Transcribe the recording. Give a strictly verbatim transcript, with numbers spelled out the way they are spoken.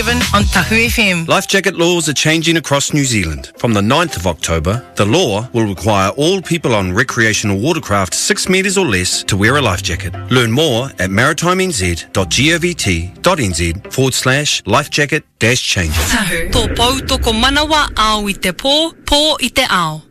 On Tahu F M. Life jacket laws are changing across New Zealand. From the ninth of October, the law will require all people on recreational watercraft six metres or less to wear a life jacket. Learn more at maritimenz.govt.nz forward slash life jacket dash changes. Tahu. Tō pau toko manawa au I te pō, pō I te ao.